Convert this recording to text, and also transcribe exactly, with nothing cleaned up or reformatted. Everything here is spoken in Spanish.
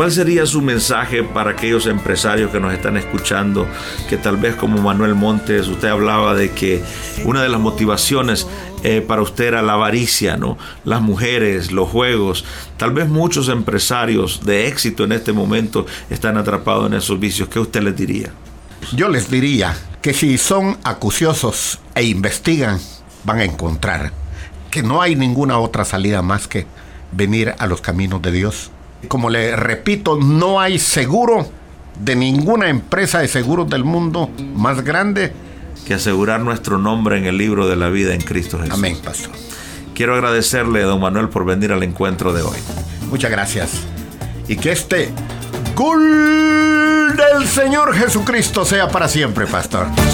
¿Cuál sería su mensaje para aquellos empresarios que nos están escuchando, que tal vez como Manuel Montes, usted hablaba de que una de las motivaciones eh, para usted era la avaricia, ¿no? Las mujeres, los juegos. Tal vez muchos empresarios de éxito en este momento están atrapados en esos vicios. ¿Qué usted les diría? Yo les diría que si son acuciosos e investigan, van a encontrar que no hay ninguna otra salida más que venir a los caminos de Dios. Como le repito, no hay seguro de ninguna empresa de seguros del mundo más grande que asegurar nuestro nombre en el libro de la vida en Cristo Jesús. Amén, pastor. Quiero agradecerle a don Manuel por venir al encuentro de hoy. Muchas gracias. Y que este gol del Señor Jesucristo sea para siempre, pastor.